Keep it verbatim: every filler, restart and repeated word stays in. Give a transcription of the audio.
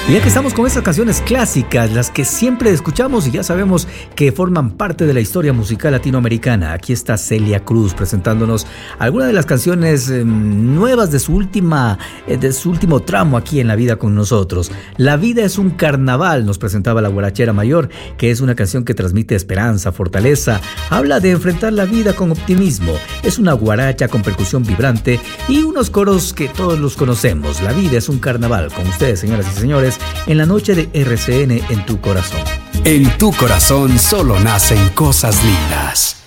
Y ya que estamos con esas canciones clásicas, las que siempre escuchamos y ya sabemos que forman parte de la historia musical latinoamericana, aquí está Celia Cruz presentándonos algunas de las canciones eh, nuevas de su última, eh, de su último tramo aquí en La Vida con nosotros. La vida es un carnaval, nos presentaba la Guarachera Mayor, que es una canción que transmite esperanza, fortaleza, habla de enfrentar la vida con optimismo. Es una guaracha con percusión vibrante y unos coros que todos los conocemos. La vida es un carnaval, con ustedes, señoras y señores, en la noche de R C N en tu corazón. En tu corazón solo nacen cosas lindas.